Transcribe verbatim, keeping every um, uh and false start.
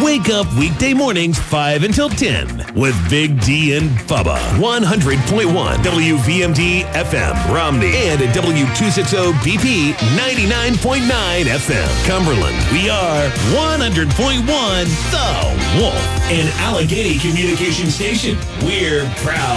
Wake up weekday mornings five until ten with Big D and Bubba. one hundred point one W V M D F M, Romney, and at W two sixty B P ninety-nine point nine F M, Cumberland. We are one hundred point one The Wolf, an Allegheny communication station. We're proud